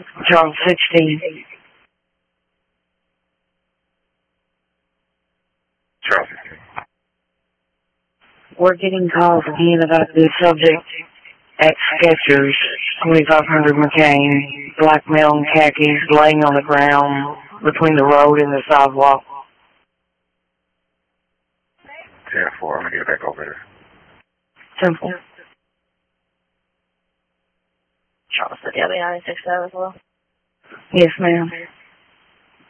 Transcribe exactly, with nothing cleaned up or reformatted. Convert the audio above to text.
Charles sixteen. Charles sixteen. We're getting calls again about the subject at Skechers, twenty-five hundred McCain, black male in khakis, laying on the ground between the road and the sidewalk. ten four, I'm going to get back over there. Simple. Charles, the W nine six seven as well? Yes, ma'am.